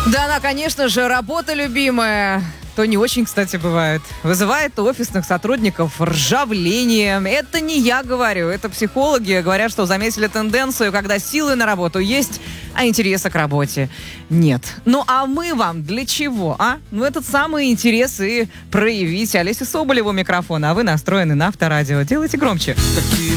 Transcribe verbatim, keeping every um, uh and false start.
Да, она, конечно же, работа любимая. То не очень, кстати, бывает. Вызывает у офисных сотрудников ржавление. Это не я говорю, это психологи говорят, что заметили тенденцию, когда силы на работу есть, а интереса к работе нет. Ну а мы вам для чего, а? Ну этот самый интерес и проявить. Олеся Соболева у микрофона, а вы настроены на Авторадио. Делайте громче.